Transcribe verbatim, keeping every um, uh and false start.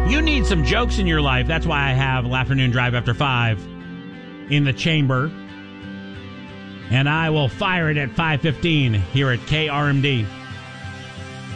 You need some jokes in your life. That's why I have Afternoon Drive After five in the chamber. And I will fire it at five fifteen here at K R M D.